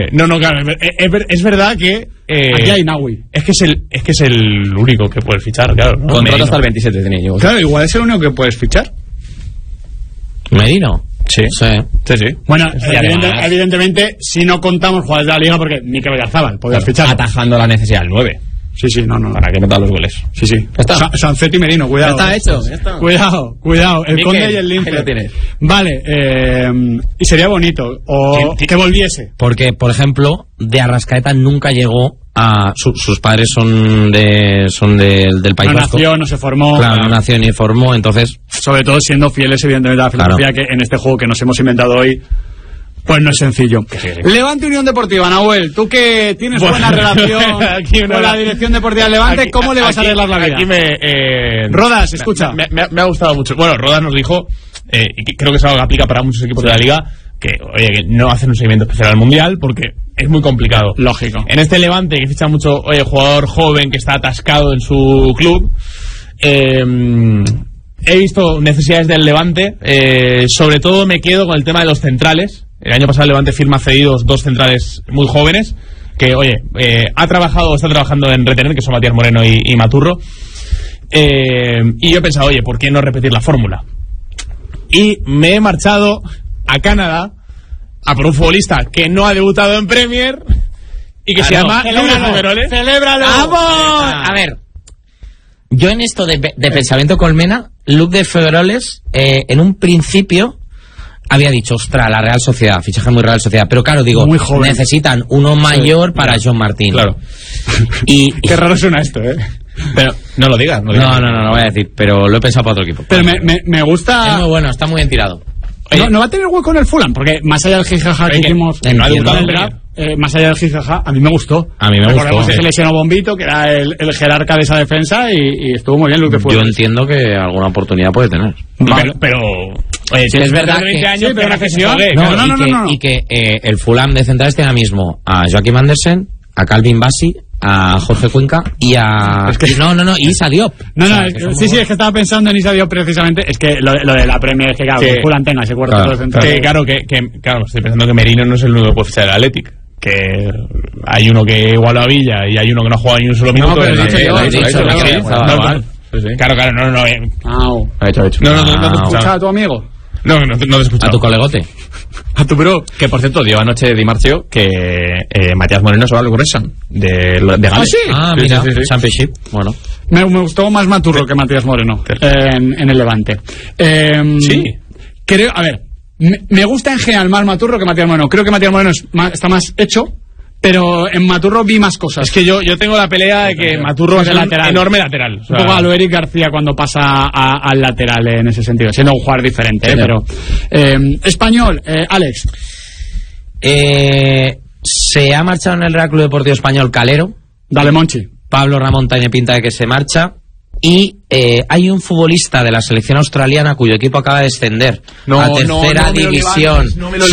claro, es verdad que aquí hay Naui. Es que es el único que puedes fichar, claro, ¿no? Contrato hasta el 27 tenía yo. Claro, igual es el único que puedes fichar. Merino. Sí. Bueno, evidentemente, si no contamos jugadores de la liga, porque Mikel Oyarzabal podías fichar. Atajando la necesidad del 9. Sí, no. Para que meta los goles. Sí. Sancetti y Merino, cuidado. Ya está. Cuidado. El Conde y el Lince. Ahí lo tienes. Vale, y sería bonito. O que volviese. Porque, por ejemplo, de Arrascaeta nunca llegó a... sus padres son del País Vasco. No nació, no se formó. Claro, no nació ni formó, entonces... Sobre todo siendo fieles, evidentemente, a la filosofía que en este juego que nos hemos inventado hoy... Pues no es sencillo. Sí. Levante Unión Deportiva, Nahuel, tú que tienes buena relación con la dirección deportiva del Levante, ¿cómo le vas a arreglar la vida? Rodas, escucha. Me ha gustado mucho. Bueno, Rodas nos dijo, y creo que es algo que aplica para muchos equipos de la liga, que no hacen un seguimiento especial al Mundial porque es muy complicado. Lógico. En este Levante, que ficha mucho jugador joven que está atascado en su club, he visto necesidades del Levante, sobre todo me quedo con el tema de los centrales. El año pasado el Levante firma cedidos 2 centrales muy jóvenes que, está trabajando en retener, que son Matías Moreno y Maturro. Y yo he pensado, ¿por qué no repetir la fórmula? Y me he marchado a Canadá a por un futbolista que no ha debutado en Premier y que se llama Luke de Figueroles. ¡Celébralo! ¡Vamos! A ver, yo en esto de pensamiento colmena, Luke de Figueroles, en un principio... había dicho, ostras, la Real Sociedad, fichaje muy Real Sociedad, pero claro, digo, necesitan uno mayor para John Martín. Claro. Y qué raro suena esto, Pero no lo digas. No voy a decir, pero lo he pensado para otro equipo. Pero me gusta... Es muy bueno, está muy bien tirado. No va a tener hueco en el Fulham, porque más allá del jijaja que hicimos más allá del jijaja, a mí me gustó. Recordemos que se lesionó Bombito, que era el jerarca de esa defensa, y estuvo muy bien Luke de Figueroles. Yo entiendo que alguna oportunidad puede tener. Vale. Pero si es verdad que 20 años, pero una gestión. Y que el Fulham de centrales tiene ahora mismo a Joaquim Andersen, a Calvin Bassi, a Jorge Cuenca y a... y Issa Diop. Es que estaba pensando en Issa Diop precisamente. Es que lo de la Premier es que, claro, que Fulham tenga ese cuarto de central. Claro, estoy pensando que Merino no es el único que puede fichar del Athletic. Que hay uno que igual a Villa y hay uno que no ha jugado ni un solo minuto. Claro, no. Ha hecho. ¿No escuchaba a tu amigo? No te he escuchado. A tu colegote. A tu bro. Que por cierto, dio anoche Di Marcio que Matías Moreno se va al Gresham de Gales. Mira, Championship. Bueno. Me gustó más Maturro que Matías Moreno en el Levante. Sí. Creo, a ver, me gusta en general más Maturro que Matías Moreno. Creo que Matías Moreno está más hecho, pero en Maturro vi más cosas. Es que yo tengo la pelea de que Maturro es el enorme lateral. Un poco a lo Eric García cuando pasa al lateral en ese sentido, siendo un jugador diferente, pero... Español, Alex. Se ha marchado en el Real Club Deportivo Español Calero. Dale, Monchi. Pablo Ramón tiene pinta de que se marcha. Y hay un futbolista de la selección australiana cuyo equipo acaba de descender a tercera división.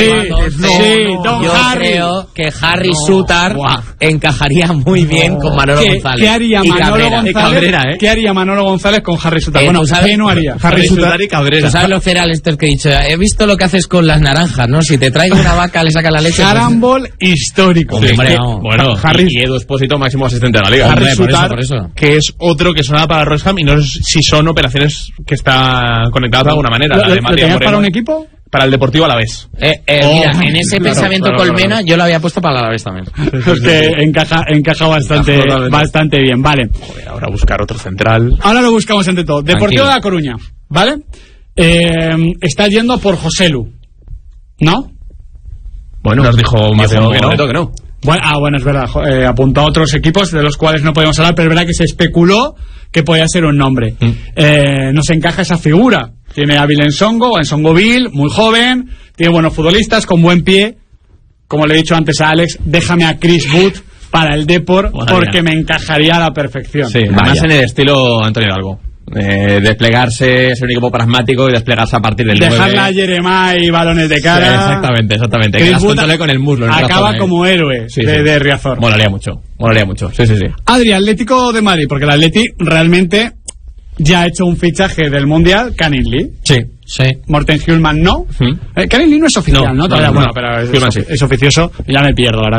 Yo creo que Harry Sutar encajaría muy bien con Manolo González. ¿Qué haría Manolo González? ¿Qué haría Manolo González con Harry Sutar? Bueno, ¿qué no haría? Harry Sutar y Cabrera. ¿Tú sabes los cereales estos que he dicho? He visto lo que haces con las naranjas, ¿no? Si te traigo una vaca, le sacas la leche. Carambol histórico. Bueno, y Edu Espósito, máximo asistente de la liga. Harry Sutar, por eso. Que es otro que sonaba para Rosham y no sé si son operaciones que están conectadas de alguna manera. ¿Lo tenías para un equipo? Para el Deportivo Alavés. Mira, en ese pensamiento colmena yo lo había puesto para el Alavés también. Es que encaja bastante bien, vale. Joder, ahora buscar otro central. Ahora lo buscamos entre todo. Deportivo de La Coruña, ¿vale? Está yendo por Joselu, ¿no? Bueno, nos dijo Mateo que no. Bueno, es verdad. Apuntó a otros equipos de los cuales no podemos hablar, pero es verdad que se especuló que podía ser un nombre. Nos encaja esa figura. Tiene a Ensongo Bill, muy joven, tiene buenos futbolistas, con buen pie. Como le he dicho antes a Alex, déjame a Chris Wood para el Depor, porque me encajaría a la perfección. Sí, además en el estilo Antonio Hidalgo. Desplegarse, ser un equipo pragmático y desplegarse a partir del 9. Dejarla a Jeremá y balones de cara. Sí, exactamente. Que las controle con el muslo. Acaba como héroe de Riazor. Molaría mucho. Sí. Adri, Atlético de Madrid, porque el Atleti realmente ya ha hecho un fichaje del Mundial, Canning Lee. Sí. Morten Hjulman no. Canning Lee no es oficial, ¿no? Todavía, bueno, pero es oficioso. Ya me pierdo ahora.